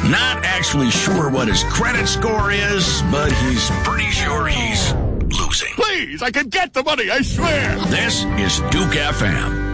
Not actually sure what his credit score is, but he's pretty sure he's losing. Please, I can get the money, I swear. This is Duke FM.